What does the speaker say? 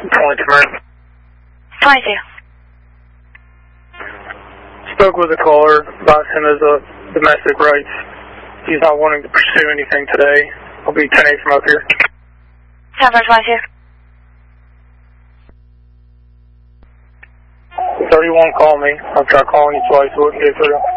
Only commercial. 22. Spoke with a caller about him as a domestic rights. He's not wanting to pursue anything today. I'll be 10-8 from up here. 10-22. 31, call me. I'll try calling you twice. It wouldn't get through.